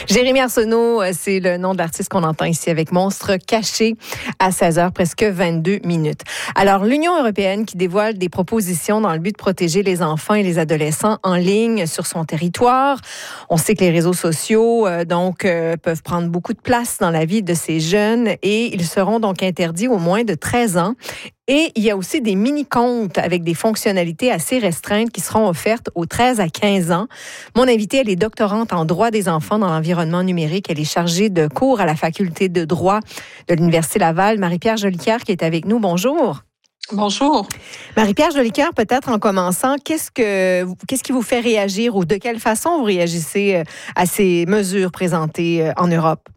Jérémy Arsenault, c'est le nom de l'artiste qu'on entend ici avec Monstre caché à 16h, presque 22 minutes. Alors, l'Union européenne qui dévoile des propositions dans le but de protéger les enfants et les adolescents en ligne sur son territoire. On sait que les réseaux sociaux, peuvent prendre beaucoup de place dans la vie de ces jeunes et ils seront donc interdits au moins de 13 ans. Et il y a aussi des mini-comptes avec des fonctionnalités assez restreintes qui seront offertes aux 13 à 15 ans. Mon invitée, elle est doctorante en droit des enfants dans l'environnement numérique. Elle est chargée de cours à la faculté de droit de l'Université Laval. Marie-Pierre Jolicoeur qui est avec nous. Bonjour. Bonjour. Marie-Pierre Jolicoeur, peut-être en commençant, qu'est-ce qui vous fait réagir ou de quelle façon vous réagissez à ces mesures présentées en Europe?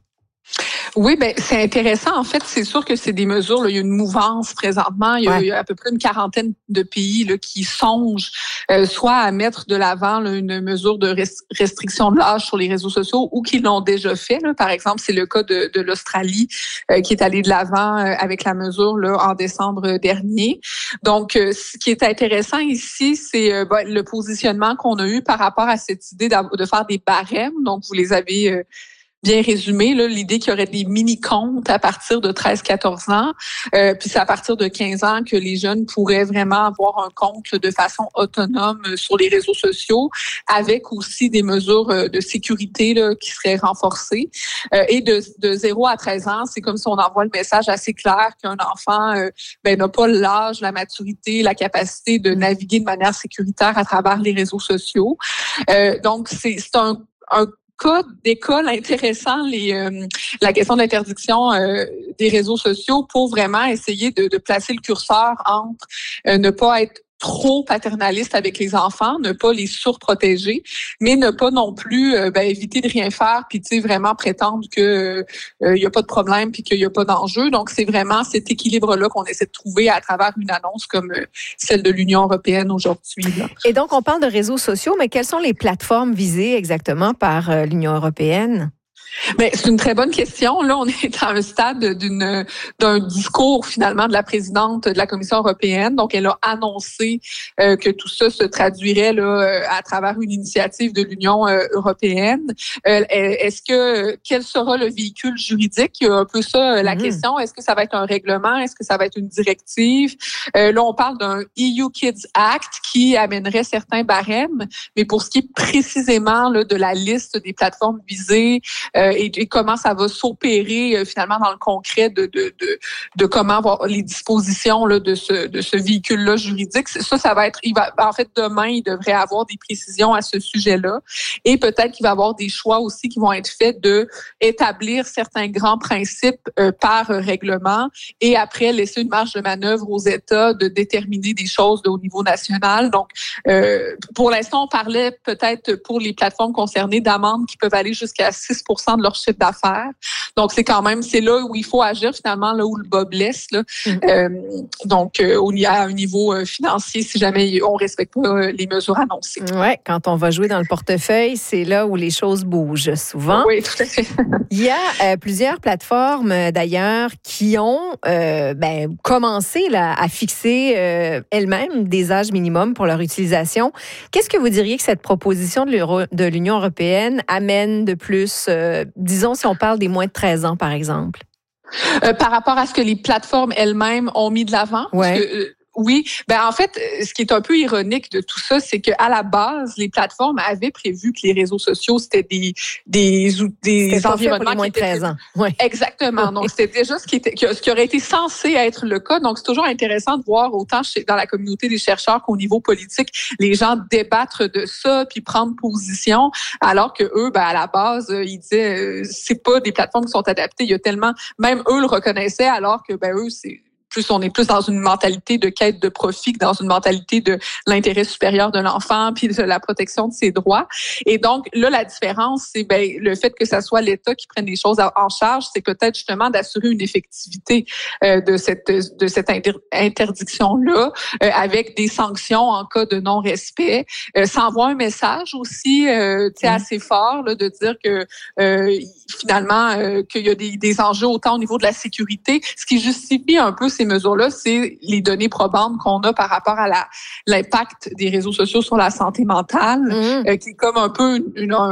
Oui, c'est intéressant. En fait, c'est sûr que c'est des mesures. Là, il y a une mouvance présentement. Il y a à peu près une quarantaine de pays là, qui songent soit à mettre de l'avant là, une mesure de restriction de l'âge sur les réseaux sociaux ou qui l'ont déjà fait. Là. Par exemple, c'est le cas de l'Australie qui est allé de l'avant avec la mesure là, en décembre dernier. Donc, ce qui est intéressant ici, c'est le positionnement qu'on a eu par rapport à cette idée de faire des barèmes. Donc, vous les avez bien résumé, là, l'idée qu'il y aurait des mini-comptes à partir de 13-14 ans. Puis c'est à partir de 15 ans que les jeunes pourraient vraiment avoir un compte de façon autonome sur les réseaux sociaux, avec aussi des mesures de sécurité là, qui seraient renforcées. Et de 0 à 13 ans, c'est comme si on envoie le message assez clair qu'un enfant n'a pas l'âge, la maturité, la capacité de naviguer de manière sécuritaire à travers les réseaux sociaux. Donc, c'est un cas d'école intéressant, la question d'interdiction des réseaux sociaux pour vraiment essayer de placer le curseur entre ne pas être trop paternaliste avec les enfants, ne pas les surprotéger, mais ne pas non plus éviter de rien faire puis tu sais vraiment prétendre que il y a pas de problème puis qu'il y a pas d'enjeu. Donc c'est vraiment cet équilibre là qu'on essaie de trouver à travers une annonce comme celle de l'Union européenne aujourd'hui. Là. Et donc on parle de réseaux sociaux, mais quelles sont les plateformes visées exactement par l'Union européenne? Mais c'est une très bonne question. Là, on est à un stade d'un discours finalement de la présidente de la Commission européenne. Donc, elle a annoncé que tout ça se traduirait là à travers une initiative de l'Union européenne. Quel sera le véhicule juridique? Il y a un peu ça la question. Est-ce que ça va être un règlement? Est-ce que ça va être une directive? Là, on parle d'un EU Kids Act qui amènerait certains barèmes, mais pour ce qui est précisément là, de la liste des plateformes visées, et comment ça va s'opérer finalement dans le concret de comment avoir les dispositions là, de ce véhicule-là juridique. Ça va être, en fait, demain, il devrait avoir des précisions à ce sujet-là. Et peut-être qu'il va y avoir des choix aussi qui vont être faits de établir certains grands principes par règlement et après laisser une marge de manœuvre aux États de déterminer des choses au niveau national. Donc, pour l'instant, on parlait peut-être pour les plateformes concernées d'amendes qui peuvent aller jusqu'à 6% de leur chiffre d'affaires. Donc, c'est là où il faut agir finalement, là où le bas blesse. Là. On y a un niveau financier si jamais on ne respecte pas les mesures annoncées. Oui, quand on va jouer dans le portefeuille, c'est là où les choses bougent souvent. Oui, tout à fait. Il y a plusieurs plateformes d'ailleurs qui ont commencé là, à fixer elles-mêmes des âges minimums pour leur utilisation. Qu'est-ce que vous diriez que cette proposition de l'Union européenne amène de plus, disons si on parle des moins de 13 ans par exemple? Par rapport à ce que les plateformes elles-mêmes ont mis de l'avant? Ouais. Parce que, oui, en fait, ce qui est un peu ironique de tout ça, c'est qu'à la base, les plateformes avaient prévu que les réseaux sociaux c'était des environnements pour les moins de 13 ans. Ouais. Exactement. Donc c'était déjà ce qui aurait été censé être le cas. Donc c'est toujours intéressant de voir autant dans la communauté des chercheurs qu'au niveau politique, les gens débattre de ça puis prendre position, alors que eux, à la base, ils disaient c'est pas des plateformes qui sont adaptées. Il y a tellement, même eux le reconnaissaient, alors que eux on est plus dans une mentalité de quête de profit que dans une mentalité de l'intérêt supérieur de l'enfant puis de la protection de ses droits. Et donc, là, la différence, c'est le fait que ça soit l'État qui prenne les choses en charge, c'est peut-être justement d'assurer une effectivité de cette interdiction-là avec des sanctions en cas de non-respect. Ça envoie un message aussi assez fort là, de dire que finalement, qu'il y a des enjeux autant au niveau de la sécurité, ce qui justifie un peu ces mesures-là, c'est les données probantes qu'on a par rapport à l'impact des réseaux sociaux sur la santé mentale, qui est comme un peu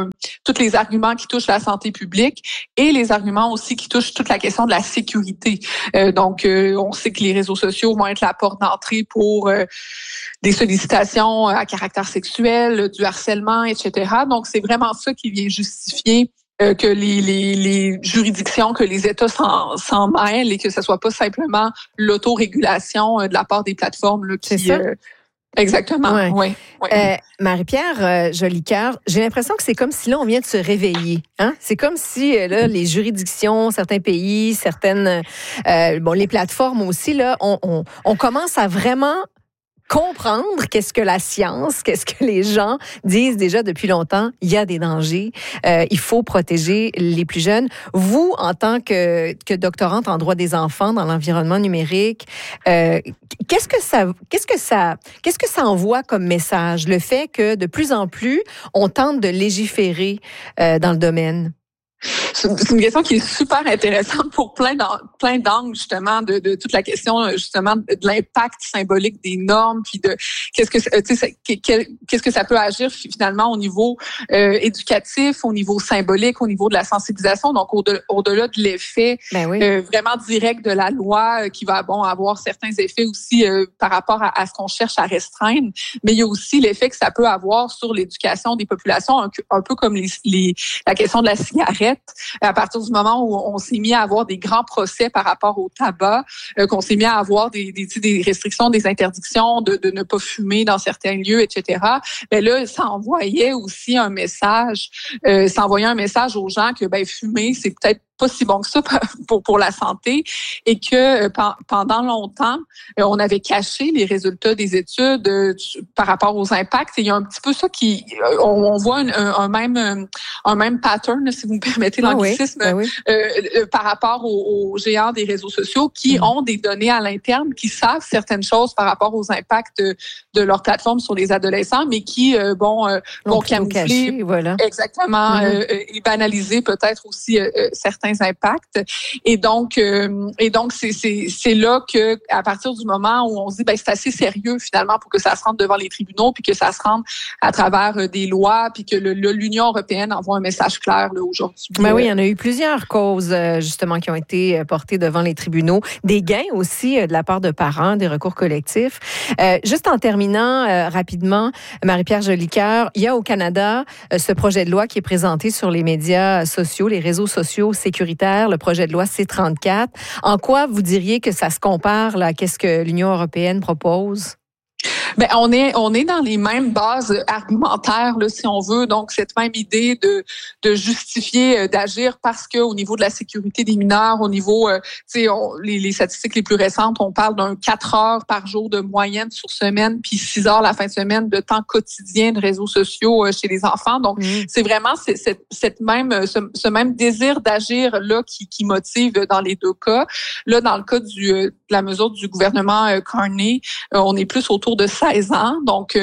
tous les arguments qui touchent la santé publique et les arguments aussi qui touchent toute la question de la sécurité. Donc, on sait que les réseaux sociaux vont être la porte d'entrée pour des sollicitations à caractère sexuel, du harcèlement, etc. Donc, c'est vraiment ça qui vient justifier que les juridictions, que les États s'en mêlent et que ce soit pas simplement l'autorégulation de la part des plateformes là, qui... C'est ça? Exactement, oui. Marie-Pierre Jolicoeur, j'ai l'impression que c'est comme si là, on vient de se réveiller. Hein? C'est comme si là, les juridictions, certains pays, certaines... les plateformes aussi, là, on commence à vraiment comprendre qu'est-ce que la science, qu'est-ce que les gens disent déjà depuis longtemps. Il y a des dangers. Il faut protéger les plus jeunes. Vous, en tant que doctorante en droit des enfants dans l'environnement numérique, qu'est-ce que ça envoie comme message, le fait que de plus en plus, on tente de légiférer dans le domaine? C'est une question qui est super intéressante pour plein d'angles, justement, de toute la question, justement, de l'impact symbolique des normes, puis de qu'est-ce que ça peut agir finalement au niveau éducatif, au niveau symbolique, au niveau de la sensibilisation, donc au-delà de l'effet vraiment direct de la loi qui va avoir certains effets aussi par rapport à ce qu'on cherche à restreindre, mais il y a aussi l'effet que ça peut avoir sur l'éducation des populations, un peu comme la question de la cigarette. À partir du moment où on s'est mis à avoir des grands procès par rapport au tabac, qu'on s'est mis à avoir des restrictions, des interdictions de ne pas fumer dans certains lieux, etc. Ben là, ça envoyait aussi un message, aux gens que fumer, c'est peut-être pas si bon que ça pour la santé et que pendant longtemps, on avait caché les résultats des études par rapport aux impacts. Et il y a un petit peu ça on voit un même pattern, si vous me permettez l'anglicisme, par rapport aux géants des réseaux sociaux qui ont des données à l'interne, qui savent certaines choses par rapport aux impacts de leur plateforme sur les adolescents, mais qui vont camoufler, exactement, et banaliser peut-être aussi certains impacts. Et donc c'est là que à partir du moment où on se dit c'est assez sérieux finalement pour que ça se rende devant les tribunaux puis que ça se rende à travers des lois puis que l'Union européenne envoie un message clair là, aujourd'hui. Oui, il y en a eu plusieurs causes justement qui ont été portées devant les tribunaux, des gains aussi de la part de parents, des recours collectifs. Juste en terminant rapidement, Marie-Pierre Jolicoeur, il y a au Canada ce projet de loi qui est présenté sur les médias sociaux, les réseaux sociaux sécuritaires, le projet de loi C-34. En quoi vous diriez que ça se compare là, à qu'est-ce que l'Union européenne propose? On est dans les mêmes bases argumentaires là, si on veut, donc cette même idée de justifier d'agir parce que au niveau de la sécurité des mineurs, au niveau les statistiques les plus récentes, on parle d'un 4 heures par jour de moyenne sur semaine puis 6 heures la fin de semaine de temps quotidien de réseaux sociaux chez les enfants. Donc c'est vraiment ce même désir d'agir là qui motive dans les deux cas. Là dans le cas de la mesure du gouvernement Carney, on est plus autour de 16 ans. Donc,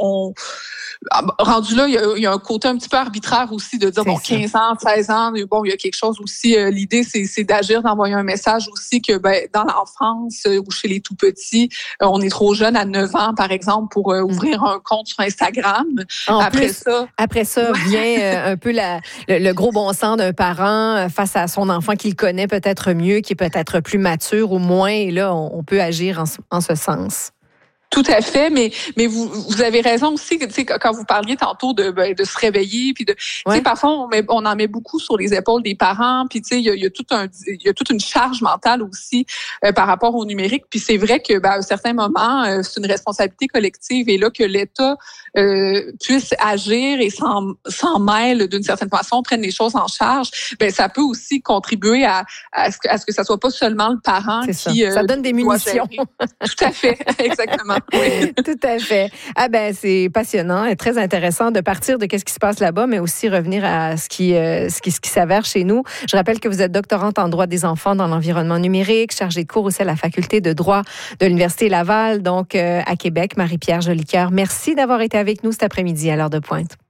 rendu là, il y a un côté un petit peu arbitraire aussi de dire, 15 ans, 16 ans, il y a quelque chose aussi. L'idée, c'est d'agir, d'envoyer un message aussi que dans l'enfance ou chez les tout-petits, on est trop jeune à 9 ans, par exemple, pour ouvrir un compte sur Instagram. Après ça vient un peu le gros bon sens d'un parent face à son enfant qu'il connaît peut-être mieux, qui est peut-être plus mature ou moins. Et là, on peut agir en ce sens. Tout à fait, mais vous avez raison aussi que quand vous parliez tantôt de se réveiller puis parfois on en met beaucoup sur les épaules des parents puis il y a toute une charge mentale aussi par rapport au numérique puis c'est vrai que à un certain moment c'est une responsabilité collective et là que l'État puisse agir et s'en mêle d'une certaine façon, prenne les choses en charge, ça peut aussi contribuer à ce que ça soit pas seulement le parent qui ça donne des munitions. Tout à fait, exactement. Oui. Tout à fait. C'est passionnant et très intéressant de partir de qu'est-ce qui se passe là-bas, mais aussi revenir à ce qui s'avère chez nous. Je rappelle que vous êtes doctorante en droit des enfants dans l'environnement numérique, chargée de cours aussi à la faculté de droit de l'Université Laval, donc à Québec. Marie-Pierre Jolicoeur, merci d'avoir été avec nous cet après-midi à l'heure de pointe.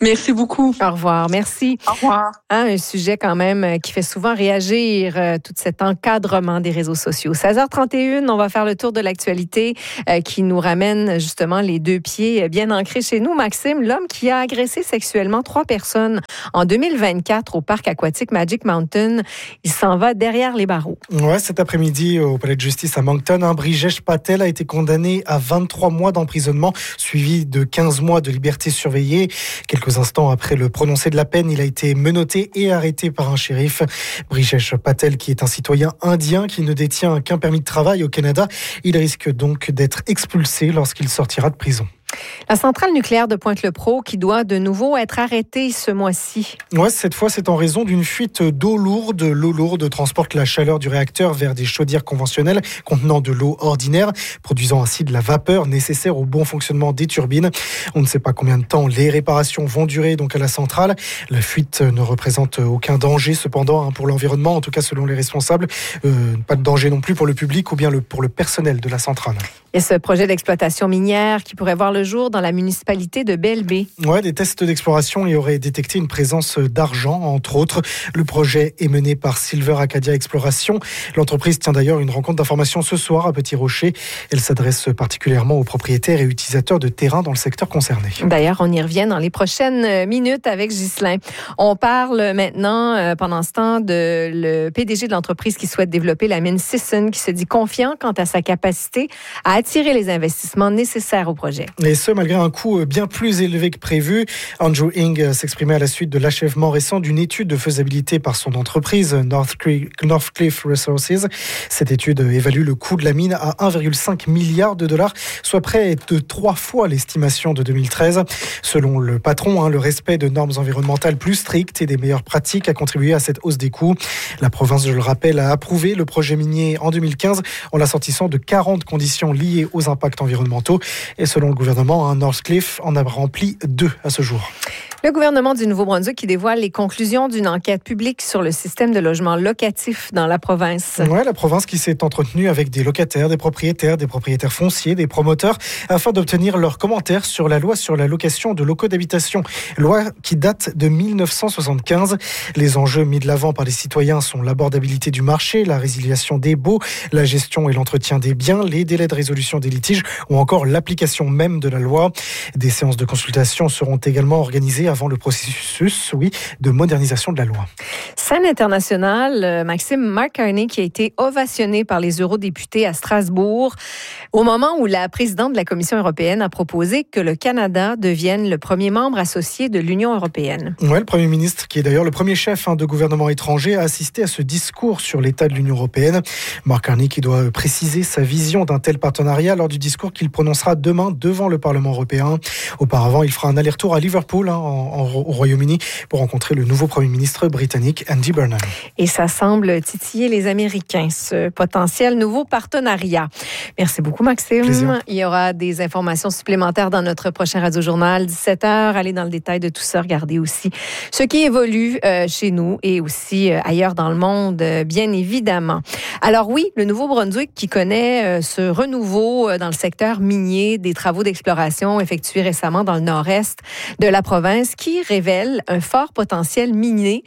Merci beaucoup. Au revoir. Merci. Au revoir. Un sujet quand même qui fait souvent réagir, tout cet encadrement des réseaux sociaux. 16h31, on va faire le tour de l'actualité qui nous ramène justement les deux pieds bien ancrés chez nous. Maxime, l'homme qui a agressé sexuellement 3 personnes en 2024 au parc aquatique Magic Mountain, il s'en va derrière les barreaux. Ouais, cet après-midi, au palais de justice à Moncton, Brijesh Patel a été condamné à 23 mois d'emprisonnement, suivi de 15 mois de liberté surveillée. Quelques instants après le prononcé de la peine, il a été menotté et arrêté par un shérif. Brijesh Patel, qui est un citoyen indien qui ne détient qu'un permis de travail au Canada, il risque donc d'être expulsé lorsqu'il sortira de prison. La centrale nucléaire de Pointe-le-Pro qui doit de nouveau être arrêtée ce mois-ci. Ouais, cette fois, c'est en raison d'une fuite d'eau lourde. L'eau lourde transporte la chaleur du réacteur vers des chaudières conventionnelles contenant de l'eau ordinaire, produisant ainsi de la vapeur nécessaire au bon fonctionnement des turbines. On ne sait pas combien de temps les réparations vont durer donc à la centrale. La fuite ne représente aucun danger cependant pour l'environnement, en tout cas selon les responsables. Pas de danger non plus pour le public ou bien pour le personnel de la centrale. Et ce projet d'exploitation minière qui pourrait voir le jour dans la municipalité de Belle-Baie. Ouais, des tests d'exploration y auraient détecté une présence d'argent, entre autres. Le projet est mené par Silver Acadia Exploration. L'entreprise tient d'ailleurs une rencontre d'information ce soir à Petit-Rocher. Elle s'adresse particulièrement aux propriétaires et utilisateurs de terrain dans le secteur concerné. D'ailleurs, on y revient dans les prochaines minutes avec Ghislain. On parle maintenant, pendant ce temps, de le PDG de l'entreprise qui souhaite développer la mine Sisson, qui se dit confiant quant à sa capacité à attirer les investissements nécessaires au projet. Et ce, malgré un coût bien plus élevé que prévu. Andrew Ng s'exprimait à la suite de l'achèvement récent d'une étude de faisabilité par son entreprise, Northcliffe Resources. Cette étude évalue le coût de la mine à 1,5 milliard de dollars, soit près de 3 fois l'estimation de 2013. Selon le patron, le respect de normes environnementales plus strictes et des meilleures pratiques a contribué à cette hausse des coûts. La province, je le rappelle, a approuvé le projet minier en 2015 en l'assortissant de 40 conditions liées aux impacts environnementaux. Et selon le gouvernement, Northcliffe en a rempli 2 à ce jour. Le gouvernement du Nouveau-Brunswick qui dévoile les conclusions d'une enquête publique sur le système de logement locatif dans la province. Ouais, la province qui s'est entretenue avec des locataires, des propriétaires fonciers, des promoteurs, afin d'obtenir leurs commentaires sur la loi sur la location de locaux d'habitation. Loi qui date de 1975. Les enjeux mis de l'avant par les citoyens sont l'abordabilité du marché, la résiliation des baux, la gestion et l'entretien des biens, les délais de résolution des litiges ou encore l'application même de la loi. Des séances de consultation seront également organisées avant le processus de modernisation de la loi. Scène internationale, Maxime, Mark Carney qui a été ovationné par les eurodéputés à Strasbourg au moment où la présidente de la Commission européenne a proposé que le Canada devienne le premier membre associé de l'Union européenne. Ouais, le Premier ministre, qui est d'ailleurs le premier chef de gouvernement étranger, a assisté à ce discours sur l'état de l'Union européenne. Mark Carney qui doit préciser sa vision d'un tel partenariat lors du discours qu'il prononcera demain devant le Parlement européen. Auparavant, il fera un aller-retour à Liverpool, au Royaume-Uni, pour rencontrer le nouveau Premier ministre britannique, Andy Burnham. Et ça semble titiller les Américains, ce potentiel nouveau partenariat. Merci beaucoup, Maxime. Plaisir. Il y aura des informations supplémentaires dans notre prochain Radio-Journal, 17h. Allez dans le détail de tout ça. Regardez aussi ce qui évolue chez nous et aussi ailleurs dans le monde, bien évidemment. Alors oui, le Nouveau-Brunswick qui connaît ce renouveau dans le secteur minier, des travaux d'exploration effectués récemment dans le nord-est de la province qui révèle un fort potentiel minier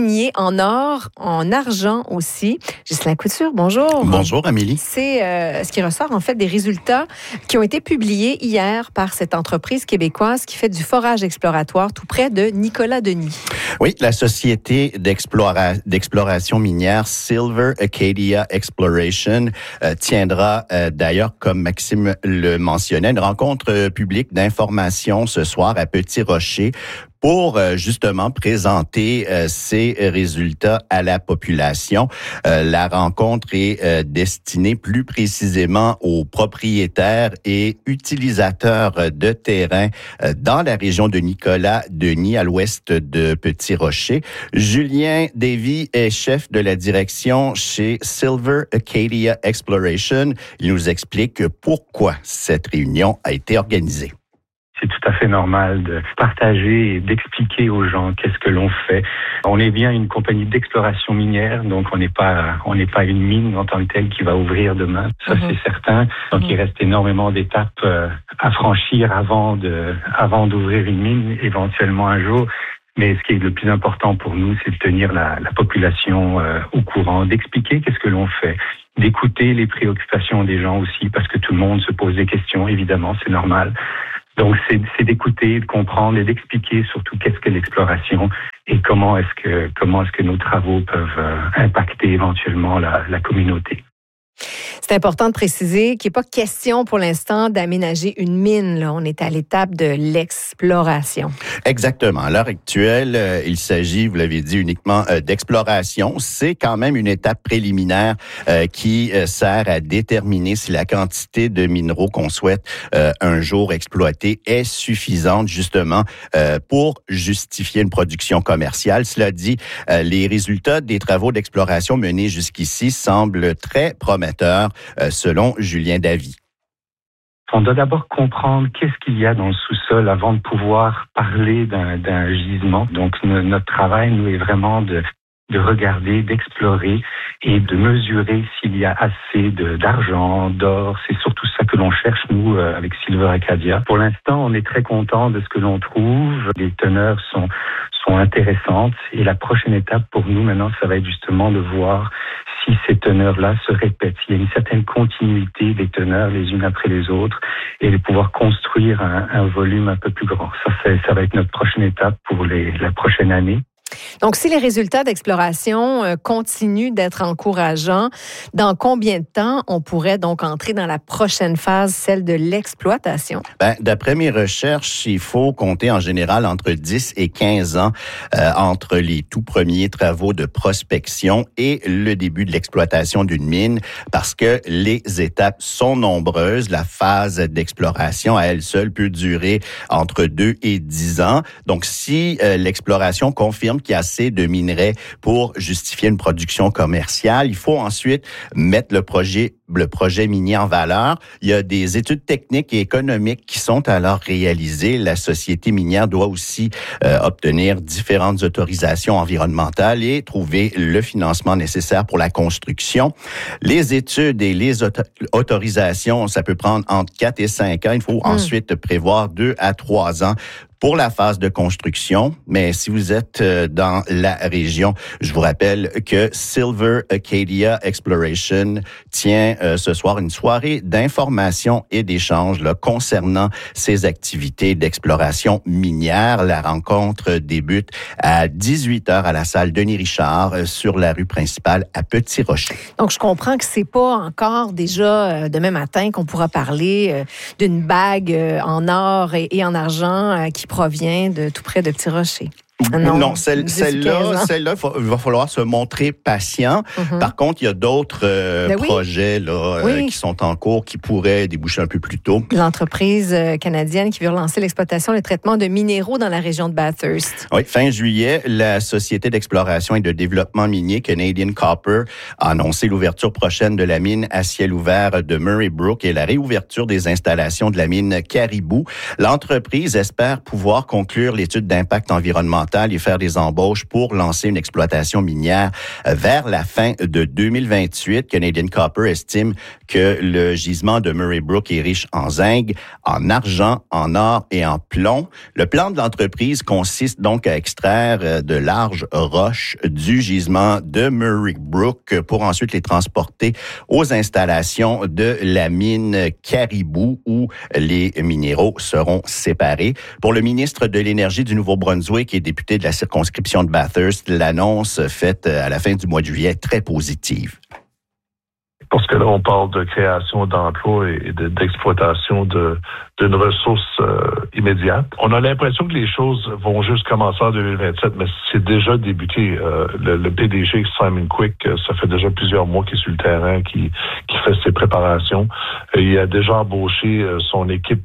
en or, en argent aussi. Ghislain Couture, bonjour. Bonjour, Amélie. C'est ce qui ressort en fait des résultats qui ont été publiés hier par cette entreprise québécoise qui fait du forage exploratoire tout près de Nicolas-Denis. Oui, la société d'exploration minière Silver Acadia Exploration tiendra d'ailleurs, comme Maxime le mentionnait, une rencontre publique d'information ce soir à Petit-Rocher pour justement présenter ces résultats à la population. La rencontre est destinée plus précisément aux propriétaires et utilisateurs de terrain dans la région de Nicolas-Denis, à l'ouest de Petit-Rocher. Julien Davy est chef de la direction chez Silver Acadia Exploration. Il nous explique pourquoi cette réunion a été organisée. C'est tout à fait normal de partager et d'expliquer aux gens qu'est-ce que l'on fait. On est bien une compagnie d'exploration minière, donc on n'est pas une mine en tant que telle qui va ouvrir demain. Ça, c'est certain. Donc, il reste énormément d'étapes à franchir avant d'ouvrir une mine, éventuellement un jour. Mais ce qui est le plus important pour nous, c'est de tenir la population au courant, d'expliquer qu'est-ce que l'on fait, d'écouter les préoccupations des gens aussi, parce que tout le monde se pose des questions, évidemment, c'est normal. Donc, c'est d'écouter, de comprendre et d'expliquer surtout qu'est-ce que l'exploration et comment est-ce que nos travaux peuvent impacter éventuellement la communauté. C'est important de préciser qu'il n'est pas question pour l'instant d'aménager une mine. Là. On est à l'étape de l'exploration. Exactement. À l'heure actuelle, il s'agit, vous l'avez dit, uniquement d'exploration. C'est quand même une étape préliminaire qui sert à déterminer si la quantité de minéraux qu'on souhaite un jour exploiter est suffisante justement pour justifier une production commerciale. Cela dit, les résultats des travaux d'exploration menés jusqu'ici semblent très prometteurs selon Julien Davy. On doit d'abord comprendre qu'est-ce qu'il y a dans le sous-sol avant de pouvoir parler d'un gisement. Donc, notre travail, nous, est vraiment de regarder, d'explorer et de mesurer s'il y a assez d'argent, d'or. C'est surtout ça que l'on cherche, nous, avec Silver Acadia. Pour l'instant, on est très content de ce que l'on trouve. Les teneurs sont intéressantes. Et la prochaine étape pour nous, maintenant, ça va être justement de voir si ces teneurs-là se répètent, s'il y a une certaine continuité des teneurs les unes après les autres et de pouvoir construire un volume un peu plus grand. Ça va être notre prochaine étape pour la prochaine année. Donc, si les résultats d'exploration continuent d'être encourageants, dans combien de temps on pourrait donc entrer dans la prochaine phase, celle de l'exploitation? D'après mes recherches, il faut compter en général entre 10 et 15 ans entre les tout premiers travaux de prospection et le début de l'exploitation d'une mine parce que les étapes sont nombreuses. La phase d'exploration à elle seule peut durer entre 2 et 10 ans. Donc, si l'exploration confirme qu'il y a assez de minerais pour justifier une production commerciale. Il faut ensuite mettre le projet minier en valeur. Il y a des études techniques et économiques qui sont alors réalisées. La société minière doit aussi obtenir différentes autorisations environnementales et trouver le financement nécessaire pour la construction. Les études et les autorisations, ça peut prendre entre 4 et 5 ans. Il faut ensuite prévoir 2 à 3 ans pour la phase de construction. Mais si vous êtes dans la région, je vous rappelle que Silver Acadia Exploration tient ce soir une soirée d'information et d'échange concernant ses activités d'exploration minière. La rencontre débute à 18h à la salle Denis Richard sur la rue principale à Petit-Rocher. Donc, je comprends que c'est pas encore déjà demain matin qu'on pourra parler d'une bague en or et en argent qui provient de tout près de Petit-Rocher. Non, celle-là, il va falloir se montrer patient. Par contre, il y a d'autres projets qui sont en cours qui pourraient déboucher un peu plus tôt. L'entreprise canadienne qui veut relancer l'exploitation et le traitement de minéraux dans la région de Bathurst. Oui, fin juillet, la Société d'exploration et de développement minier Canadian Copper a annoncé l'ouverture prochaine de la mine à ciel ouvert de Murray Brook et la réouverture des installations de la mine Caribou. L'entreprise espère pouvoir conclure l'étude d'impact environnemental et faire des embauches pour lancer une exploitation minière vers la fin de 2028. Canadian Copper estime que le gisement de Murray Brook est riche en zinc, en argent, en or et en plomb. Le plan de l'entreprise consiste donc à extraire de larges roches du gisement de Murray Brook pour ensuite les transporter aux installations de la mine Caribou où les minéraux seront séparés. Pour le ministre de l'Énergie du Nouveau-Brunswick et député de la circonscription de Bathurst, l'annonce faite à la fin du mois de juillet est très positive. Parce que là, on parle de création d'emplois et d'exploitation d'une ressource immédiate. On a l'impression que les choses vont juste commencer en 2027, mais c'est déjà débuté. Le PDG, Simon Quick, ça fait déjà plusieurs mois qu'il est sur le terrain, qui fait ses préparations. Il a déjà embauché son équipe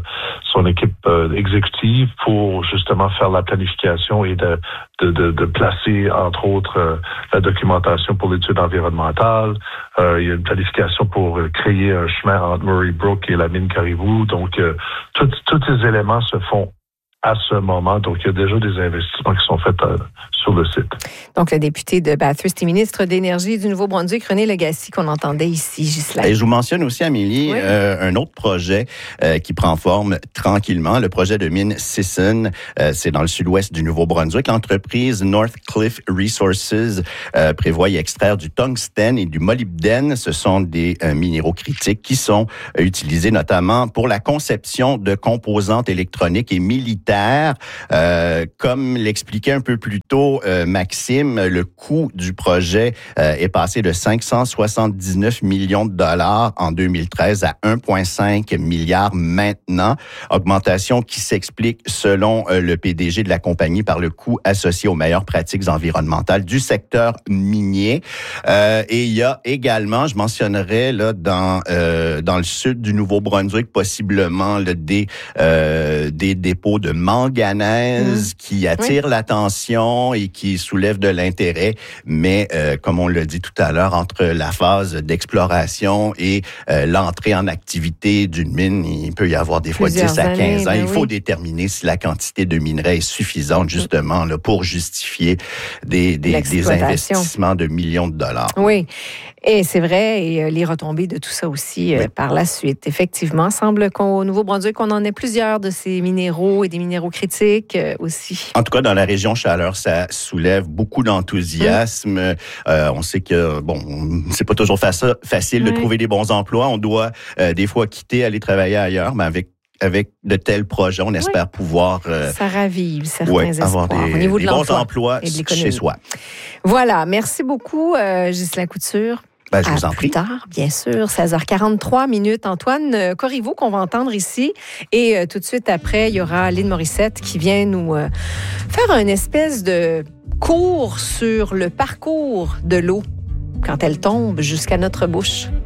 exécutive pour justement faire la planification et de placer, entre autres, la documentation pour l'étude environnementale. Il y a une planification pour créer un chemin entre Murray Brook et la mine Caribou. Donc, tous ces éléments se font à ce moment. Donc, il y a déjà des investissements qui sont faits sur le site. Donc, le député de Bathurst et ministre d'Énergie du Nouveau-Brunswick, René Lagacé, qu'on entendait ici, Ghislain. Et je vous mentionne aussi, Amélie, un autre projet qui prend forme tranquillement, le projet de mine Sisson. C'est dans le sud-ouest du Nouveau-Brunswick. L'entreprise Northcliffe Resources prévoit y extraire du tungstène et du molybdène. Ce sont des minéraux critiques qui sont utilisés notamment pour la conception de composantes électroniques et militaires. Comme l'expliquait un peu plus tôt Maxime, le coût du projet est passé de 579 millions de dollars en 2013 à 1,5 milliard maintenant. Augmentation qui s'explique, selon le PDG de la compagnie, par le coût associé aux meilleures pratiques environnementales du secteur minier. Et il y a également, je mentionnerais là dans le sud du Nouveau-Brunswick, possiblement des dépôts de manganèse qui attirent l'attention et qui soulèvent de l'intérêt. Mais comme on l'a dit tout à l'heure, entre la phase d'exploration et l'entrée en activité d'une mine, il peut y avoir des fois 10 à 15 ans. Il faut déterminer si la quantité de minerai est suffisante justement là, pour justifier des investissements de millions de dollars. Oui. Et c'est vrai, et les retombées de tout ça aussi par la suite. Effectivement, il semble qu'au Nouveau-Brunswick, on en ait plusieurs de ces minéraux et des minéraux critiques aussi. En tout cas, dans la région Chaleur, ça soulève beaucoup d'enthousiasme. On sait que, c'est pas toujours facile de trouver des bons emplois. On doit des fois quitter, aller travailler ailleurs, mais avec de tels projets, on espère pouvoir... ça ravive certains espoirs avoir au niveau de bons emplois chez soi. Voilà, merci beaucoup, Ghislain Couture. Je vous en prie. Plus tard, bien sûr, 16h43 minutes. Antoine Corriveau qu'on va entendre ici. Et tout de suite après, il y aura Lynn Morissette qui vient nous faire une espèce de cours sur le parcours de l'eau quand elle tombe jusqu'à notre bouche.